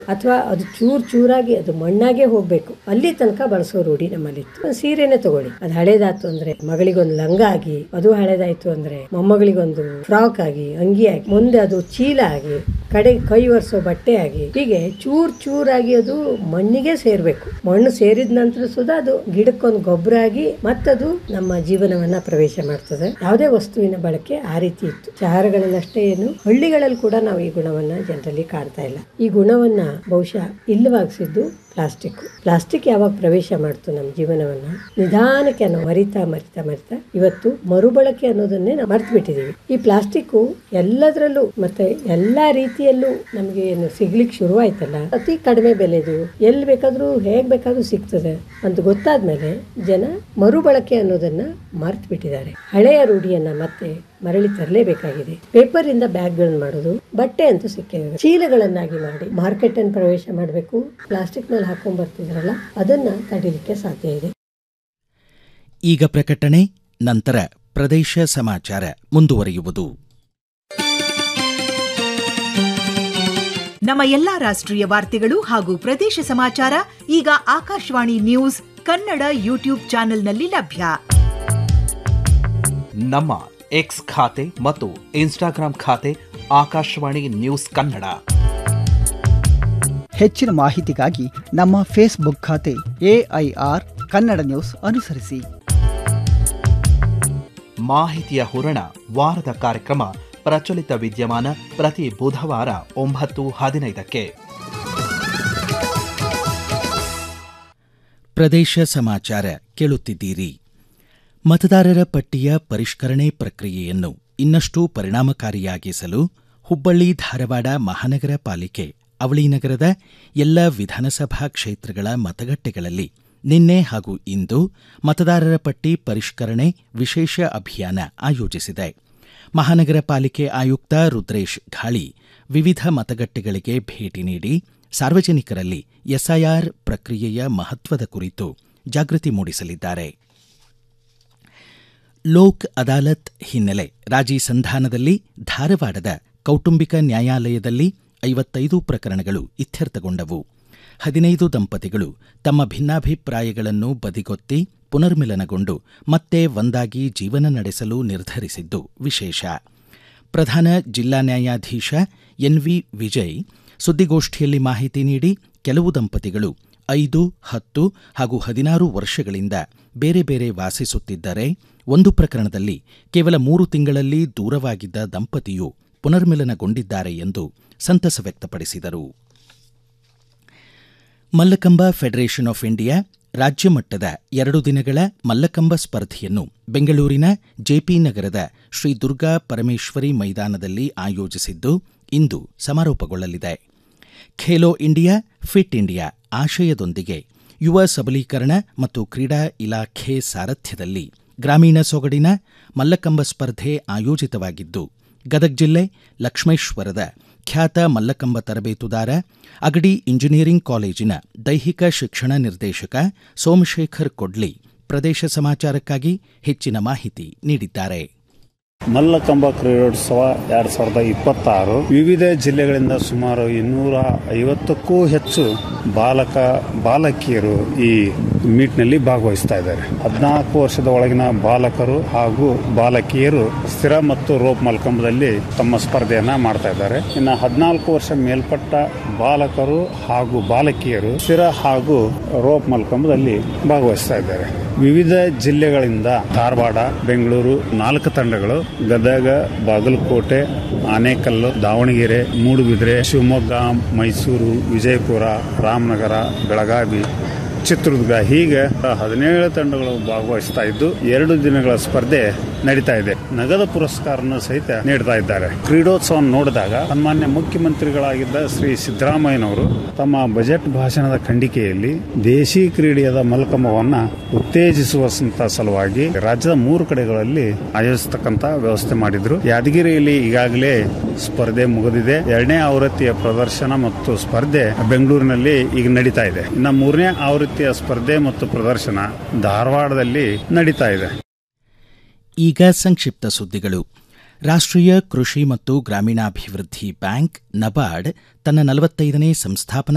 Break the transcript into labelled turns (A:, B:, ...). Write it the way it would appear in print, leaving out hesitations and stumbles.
A: ಅಥವಾ ಅದು ಚೂರಾಗಿ ಅದು ಮಣ್ಣಾಗೆ ಹೋಗ್ಬೇಕು, ಅಲ್ಲಿ ತನಕ ಬಳಸೋ ರೂಢಿ ನಮ್ಮಲ್ಲಿತ್ತು. ಸೀರೆನೆ ತಗೊಳ್ಳಿ, ಅದು ಹಳೇದಾಯ್ತು ಅಂದ್ರೆ ಮಗಳಿಗೊಂದು ಲಂಗ ಆಗಿ, ಅದು ಹಳೇದಾಯ್ತು ಅಂದ್ರೆ ಮೊಮ್ಮಗಳಿಗೊಂದು ಫ್ರಾಕ್ ಆಗಿ, ಅಂಗಿ ಆಗಿ, ಮುಂದೆ ಅದು ಚೀಲ ಆಗಿ, ಕಡೆ ಕೈ ಒರೆಸೋ ಬಟ್ಟೆ ಆಗಿ, ಹೀಗೆ ಚೂರಾಗಿ ಅದು ಮಣ್ಣಿಗೆ ಸೇರ್ಬೇಕು. ಮಣ್ಣು ಸೇರಿದ ನಂತರ ಸುಧಾ ಅದು ಗಿಡಕ್ಕೊಂದು ಗೊಬ್ಬರ ಆಗಿ ಮತ್ತದು ನಮ್ಮ ಜೀವನವನ್ನ ಪ್ರವೇಶ ಮಾಡ್ತದೆ. ಯಾವುದೇ ವಸ್ತುವಿನ ಬಳಕೆ ಆ ರೀತಿ ಇತ್ತು. ಶಹರಗಳಲ್ಲಷ್ಟೇ ಏನು, ಹಳ್ಳಿಗಳಲ್ಲಿ ಕೂಡ ನಾವು ಈ ಗುಣವನ್ನ ಜನರಲ್ಲಿ ಕಾಣ್ತಾ ಇಲ್ಲ. ಈ ಗುಣವನ್ನ ಬಹುಶಃ ಇಲ್ಲವಾಗಿಸಿದ್ದು ಪ್ಲಾಸ್ಟಿಕ್ ಯಾವಾಗ ಪ್ರವೇಶ ಮಾಡ್ತು ನಮ್ಮ ಜೀವನವನ್ನ, ನಿಧಾನಕ್ಕೆ ನಾವು ಮರಿತಾ ಇವತ್ತು ಮರುಬಳಕೆ ಅನ್ನೋದನ್ನೇ ನಾವು ಮರ್ತು ಬಿಟ್ಟಿದೀವಿ. ಈ ಪ್ಲಾಸ್ಟಿಕ್ ಎಲ್ಲದರಲ್ಲೂ ಮತ್ತೆ ಎಲ್ಲಾ ರೀತಿಯಲ್ಲೂ ನಮ್ಗೆ ಏನು ಸಿಗ್ಲಿಕ್ಕೆ ಶುರುವಾಯ್ತಲ್ಲ, ಅತಿ ಕಡಿಮೆ ಬೆಲೆದು ಎಲ್ಲಿ ಬೇಕಾದ್ರೂ ಹೇಗ್ ಬೇಕಾದ್ರೂ ಸಿಗ್ತದೆ ಅಂತ ಗೊತ್ತಾದ್ಮೇಲೆ ಜನ ಮರುಬಳಕೆ ಅನ್ನೋದನ್ನ ಮರ್ತು ಬಿಟ್ಟಿದ್ದಾರೆ. ಹಳೆಯ ರೂಢಿಯನ್ನ ಮತ್ತೆ ಮರಳಿ ತರಲೇಬೇಕಾಗಿದೆ. ಪೇಪರ್ ಇಂದ ಬ್ಯಾಗ್ಗಳನ್ನ ಮಾಡೋದು, ಬಟ್ಟೆ ಅಂತೂ ಸಿಕ್ಕಿದೆ, ಚೀಲಗಳನ್ನಾಗಿ ಮಾಡಿ ಮಾರ್ಕೆಟ್ ಅನ್ನು ಪ್ರವೇಶ ಮಾಡಬೇಕು. ಪ್ಲಾಸ್ಟಿಕ್ ನಲ್ಲಿ ಹಾಕೊಂಡ್ ಬರ್ತಿದ್ರಲ್ಲ, ಅದನ್ನ ತಡಿಲಿಕ್ಕೆ ಸಾಧ್ಯ ಇದೆ.
B: ಈಗ ಪ್ರಕಟಣೆ, ನಂತರ ಪ್ರದೇಶ ಸಮಾಚಾರ ಮುಂದುವರಿಯುವುದು.
C: ನಮ್ಮ ಎಲ್ಲಾ ರಾಷ್ಟ್ರೀಯ ವಾರ್ತೆಗಳು ಹಾಗೂ ಪ್ರದೇಶ ಸಮಾಚಾರ ಈಗ ಆಕಾಶವಾಣಿ ನ್ಯೂಸ್ ಕನ್ನಡ ಯೂಟ್ಯೂಬ್ ಚಾನೆಲ್ನಲ್ಲಿ ಲಭ್ಯ.
D: ನಮ್ಮ ಎಕ್ಸ್ ಖಾತೆ ಮತ್ತು ಇನ್ಸ್ಟಾಗ್ರಾಂ ಖಾತೆ ಆಕಾಶವಾಣಿ ನ್ಯೂಸ್ ಕನ್ನಡ.
E: ಹೆಚ್ಚಿನ ಮಾಹಿತಿಗಾಗಿ ನಮ್ಮ ಫೇಸ್ಬುಕ್ ಖಾತೆ AIR ಕನ್ನಡ ನ್ಯೂಸ್ ಅನುಸರಿಸಿ.
D: ಮಾಹಿತಿಯ ಹೂರಣ, ವಾರದ ಕಾರ್ಯಕ್ರಮ ಪ್ರಚಲಿತ ವಿದ್ಯಮಾನ ಪ್ರತಿ ಬುಧವಾರ 9:15.
B: ಪ್ರದೇಶ ಸಮಾಚಾರ ಕೇಳುತ್ತಿದ್ದೀರಿ. ಮತದಾರರ ಪಟ್ಟಿಯ ಪರಿಷ್ಕರಣೆ ಪ್ರಕ್ರಿಯೆಯನ್ನು ಇನ್ನಷ್ಟು ಪರಿಣಾಮಕಾರಿಯಾಗಿಸಲು ಹುಬ್ಬಳ್ಳಿ ಧಾರವಾಡ ಮಹಾನಗರ ಪಾಲಿಕೆ ಅವಳಿ ನಗರದ ಎಲ್ಲ ವಿಧಾನಸಭಾ ಕ್ಷೇತ್ರಗಳ ಮತಗಟ್ಟೆಗಳಲ್ಲಿ ನಿನ್ನೆ ಹಾಗೂ ಇಂದು ಮತದಾರರ ಪಟ್ಟಿ ಪರಿಷ್ಕರಣೆ ವಿಶೇಷ ಅಭಿಯಾನ ಆಯೋಜಿಸಿದೆ. ಮಹಾನಗರ ಪಾಲಿಕೆ ಆಯುಕ್ತ ರುದ್ರೇಶ್ ಘಾಳಿ ವಿವಿಧ ಮತಗಟ್ಟೆಗಳಿಗೆ ಭೇಟಿ ನೀಡಿ ಸಾರ್ವಜನಿಕರಲ್ಲಿ SIR ಪ್ರಕ್ರಿಯೆಯ ಮಹತ್ವದ ಕುರಿತು ಜಾಗೃತಿ ಮೂಡಿಸಲಿದ್ದಾರೆ. ಲೋಕ್ ಅದಾಲತ್ ಹಿನ್ನೆಲೆ ರಾಜಿ ಸಂಧಾನದಲ್ಲಿ ಧಾರವಾಡದ ಕೌಟುಂಬಿಕ ನ್ಯಾಯಾಲಯದಲ್ಲಿ 55 ಪ್ರಕರಣಗಳು ಇತ್ಯರ್ಥಗೊಂಡವು. 15 ದಂಪತಿಗಳು ತಮ್ಮ ಭಿನ್ನಾಭಿಪ್ರಾಯಗಳನ್ನು ಬದಿಗೊತ್ತಿ ಪುನರ್ಮಿಲನಗೊಂಡು ಮತ್ತೆ ಒಂದಾಗಿ ಜೀವನ ನಡೆಸಲು ನಿರ್ಧರಿಸಿದ್ದು ವಿಶೇಷ. ಪ್ರಧಾನ ಜಿಲ್ಲಾ ನ್ಯಾಯಾಧೀಶ NV ವಿಜಯ್ ಸುದ್ದಿಗೋಷ್ಠಿಯಲ್ಲಿ ಮಾಹಿತಿ ನೀಡಿ, ಕೆಲವು ದಂಪತಿಗಳು 5, 10 ಹಾಗೂ 16 ವರ್ಷಗಳಿಂದ ಬೇರೆ ಬೇರೆ ವಾಸಿಸುತ್ತಿದ್ದರೆ, ಒಂದು ಪ್ರಕರಣದಲ್ಲಿ ಕೇವಲ 3 ತಿಂಗಳಲ್ಲಿ ದೂರವಾಗಿದ್ದ ದಂಪತಿಯು ಪುನರ್ಮಿಲನಗೊಂಡಿದ್ದಾರೆ ಎಂದು ಸಂತಸ ವ್ಯಕ್ತಪಡಿಸಿದರು. ಮಲ್ಲಕಂಬ ಫೆಡರೇಷನ್ ಆಫ್ ಇಂಡಿಯಾ ರಾಜ್ಯ ಮಟ್ಟದ 2 ದಿನಗಳ ಮಲ್ಲಕಂಬ ಸ್ಪರ್ಧೆಯನ್ನು ಬೆಂಗಳೂರಿನ JP ನಗರದ ಶ್ರೀ ದುರ್ಗಾ ಪರಮೇಶ್ವರಿ ಮೈದಾನದಲ್ಲಿ ಆಯೋಜಿಸಿದ್ದು ಇಂದು ಸಮಾರೋಪಗೊಳ್ಳಲಿದೆ. ಖೇಲೋ ಇಂಡಿಯಾ ಫಿಟ್ ಇಂಡಿಯಾ ಆಶಯದೊಂದಿಗೆ ಯುವ ಸಬಲೀಕರಣ ಮತ್ತು ಕ್ರೀಡಾ ಇಲಾಖೆ ಸಾರಥ್ಯದಲ್ಲಿ ಗ್ರಾಮೀಣ ಸೊಗಡಿನ ಮಲ್ಲಕಂಬ ಸ್ಪರ್ಧೆ ಆಯೋಜಿತವಾಗಿದ್ದು, ಗದಗ ಜಿಲ್ಲೆ ಲಕ್ಷ್ಮೇಶ್ವರದ ಖ್ಯಾತ ಮಲ್ಲಕಂಬ ತರಬೇತುದಾರ, ಅಗಡಿ ಇಂಜಿನಿಯರಿಂಗ್ ಕಾಲೇಜಿನ ದೈಹಿಕ ಶಿಕ್ಷಣ ನಿರ್ದೇಶಕ ಸೋಮಶೇಖರ್ ಕೊಡ್ಲಿ ಪ್ರದೇಶ ಸಮಾಚಾರಕ್ಕಾಗಿ ಹೆಚ್ಚಿನ ಮಾಹಿತಿ ನೀಡಿದ್ದಾರೆ.
F: ಮಲ್ಲಕಂಬ ಕ್ರೀಡೋತ್ಸವ 2026 ವಿವಿಧ ಜಿಲ್ಲೆಗಳಿಂದ ಸುಮಾರು 250ಕ್ಕೂ ಹೆಚ್ಚು ಬಾಲಕಿಯರು ಈ ಮೀಟ್ನಲ್ಲಿ ಭಾಗವಹಿಸ್ತಾ ಇದ್ದಾರೆ. 14 ವರ್ಷದ ಒಳಗಿನ ಬಾಲಕರು ಹಾಗೂ ಬಾಲಕಿಯರು ಸ್ಥಿರ ಮತ್ತು ರೋಪ್ ಮಲ್ಲಕಂಬದಲ್ಲಿ ತಮ್ಮ ಸ್ಪರ್ಧೆಯನ್ನ ಮಾಡ್ತಾ ಇದ್ದಾರೆ. ಇನ್ನು 14 ವರ್ಷ ಮೇಲ್ಪಟ್ಟ ಬಾಲಕರು ಹಾಗೂ ಬಾಲಕಿಯರು ಸ್ಥಿರ ಹಾಗೂ ರೋಪ್ ಮಲ್ಲಕಂಬದಲ್ಲಿ ಭಾಗವಹಿಸ್ತಾ ಇದ್ದಾರೆ. ವಿವಿಧ ಜಿಲ್ಲೆಗಳಿಂದ ಧಾರವಾಡ, ಬೆಂಗಳೂರು 4 ತಂಡಗಳು, ಗದಗ, ಬಾಗಲಕೋಟೆ, ಆನೇಕಲ್ಲು, ದಾವಣಗೆರೆ, ಮೂಡುಬಿದ್ರೆ, ಶಿವಮೊಗ್ಗ, ಮೈಸೂರು, ವಿಜಯಪುರ, ರಾಮನಗರ, ಬೆಳಗಾವಿ, ಚಿತ್ರದುರ್ಗ ಹೀಗೆ 17 ತಂಡಗಳು ಭಾಗವಹಿಸ್ತಾ ಇದ್ದು 2 ದಿನಗಳ ಸ್ಪರ್ಧೆ ನಡೀತಾ ಇದೆ. ನಗದು ಪುರಸ್ಕಾರನ ಸಹಿತ ನೀಡ್ತಾ ಇದ್ದಾರೆ. ಕ್ರೀಡೋತ್ಸವ ನೋಡಿದಾಗ ಸನ್ಮಾನ್ಯ ಮುಖ್ಯಮಂತ್ರಿಗಳಾಗಿದ್ದ ಶ್ರೀ ಸಿದ್ದರಾಮಯ್ಯನವರು ತಮ್ಮ ಬಜೆಟ್ ಭಾಷಣದ ಖಂಡಿಕೆಯಲ್ಲಿ ದೇಶಿ ಕ್ರೀಡೆಯಾದ ಮಲ್ಲಕಂಬವನ್ನ ಉತ್ತೇಜಿಸುವ ಸಲುವಾಗಿ ರಾಜ್ಯದ 3 ಕಡೆಗಳಲ್ಲಿ ಆಯೋಜಿಸತಕ್ಕಂತ ವ್ಯವಸ್ಥೆ ಮಾಡಿದ್ರು. ಯಾದಗಿರಿಯಲ್ಲಿ ಈಗಾಗಲೇ ಸ್ಪರ್ಧೆ ಮುಗಿದಿದೆ. 2ನೇ ಆವೃತ್ತಿಯ ಪ್ರದರ್ಶನ ಮತ್ತು ಸ್ಪರ್ಧೆ ಬೆಂಗಳೂರಿನಲ್ಲಿ ಈಗ ನಡೀತಾ ಇದೆ. ಇನ್ನು 3ನೇ ಆವೃತ್ತಿಯ ಸ್ಪರ್ಧೆ ಮತ್ತು ಪ್ರದರ್ಶನ ಧಾರವಾಡದಲ್ಲಿ ನಡೀತಾ ಇದೆ.
B: ಈಗ ಸಂಕ್ಷಿಪ್ತ ಸುದ್ದಿಗಳು. ರಾಷ್ಟ್ರೀಯ ಕೃಷಿ ಮತ್ತು ಗ್ರಾಮೀಣಾಭಿವೃದ್ಧಿ ಬ್ಯಾಂಕ್ ನಬಾರ್ಡ್ ತನ್ನ 45ನೇ ಸಂಸ್ಥಾಪನಾ